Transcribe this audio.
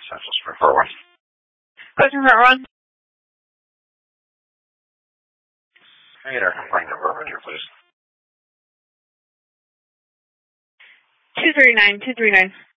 Central Spring 41. Question for Ron. Can I get our complaint number over here, please? 239.